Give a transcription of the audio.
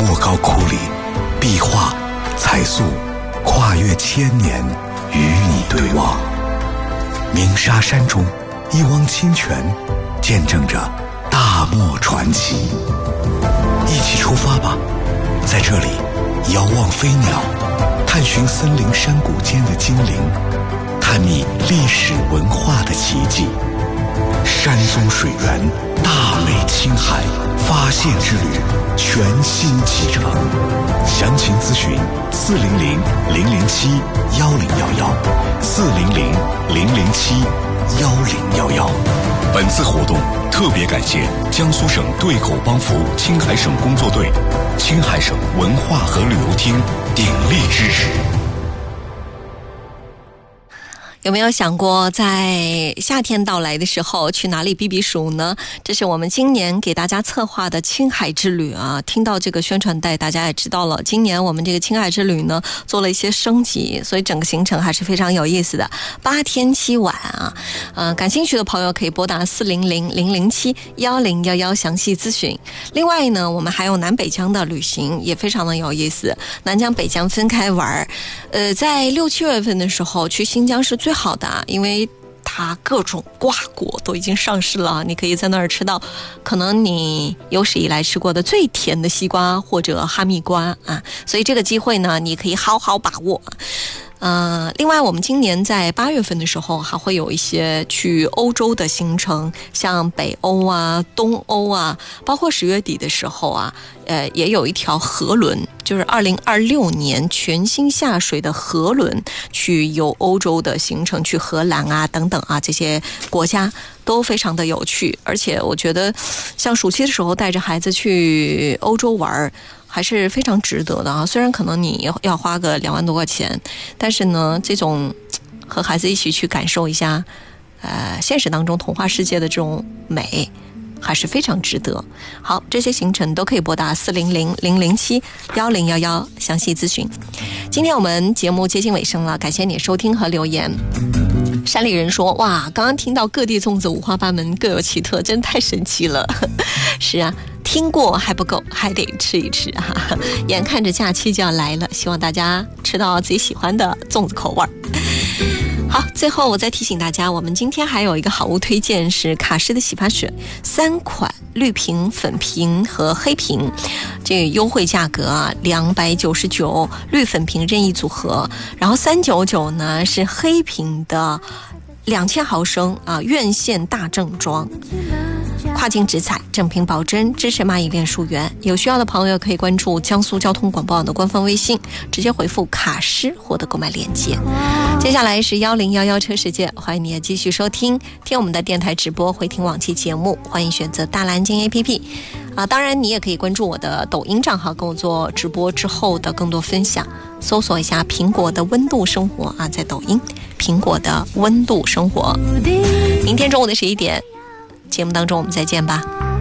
莫高窟里，壁画、彩塑跨越千年，与你对望。鸣沙山中，一汪清泉，见证着大漠传奇。一起出发吧，在这里遥望飞鸟，探寻森林山谷间的精灵，探秘历史文化的奇迹。山宗水源，大美青海，发现之旅全新启程。详情咨询400-007-11011，400-007-11011。本次活动特别感谢江苏省对口帮扶青海省工作队、青海省文化和旅游厅鼎力支持。 有没有想过在夏天到来的时候去哪里避避暑呢？这是我们今年给大家策划的青海之旅啊。听到这个宣传带，大家也知道了，今年我们这个青海之旅呢做了一些升级，所以整个行程还是非常有意思的，8天7晚啊。感兴趣的朋友可以拨打400-007-11011详细咨询。另外呢，我们还有南北疆的旅行也非常的有意思，南疆北疆分开玩。在6、7月份的时候去新疆是最好的啊，因为它各种瓜果都已经上市了，你可以在那儿吃到可能你有史以来吃过的最甜的西瓜或者哈密瓜啊，所以这个机会呢，你可以好好把握。另外我们今年在8月份的时候还会有一些去欧洲的行程，像北欧啊、东欧啊，包括10月底的时候啊，也有一条河轮，就是2026年全新下水的河轮，去游欧洲的行程，去荷兰啊等等啊，这些国家都非常的有趣。而且我觉得像暑期的时候带着孩子去欧洲玩还是非常值得的啊！虽然可能你要花个2万多块钱，但是呢，这种和孩子一起去感受一下，现实当中童话世界的这种美，还是非常值得。好，这些行程都可以拨打400-007-11011详细咨询。今天我们节目接近尾声了，感谢你收听和留言。山里人说，哇，刚刚听到各地粽子五花八门，各有奇特，真太神奇了。是啊，听过还不够，还得吃一吃哈。眼看着假期就要来了，希望大家吃到自己喜欢的粽子口味。好，最后我再提醒大家，我们今天还有一个好物推荐，是卡诗的洗发水，3款绿瓶、粉瓶和黑瓶，这个优惠价格啊，299，绿粉瓶任意组合，然后399呢是黑瓶的2000毫升啊，院线大正装。跨境直采，正品保真，支持蚂蚁链溯源。有需要的朋友可以关注江苏交通广播网的官方微信，直接回复卡诗获得购买链接。接下来是1011车世界，欢迎你也继续收听我们的电台直播，回听往期节目，欢迎选择大蓝鲸 APP 啊。当然你也可以关注我的抖音账号，跟我做直播之后的更多分享，搜索一下苹果的温度生活啊，在抖音苹果的温度生活。明天中午的11点节目当中我们再见吧。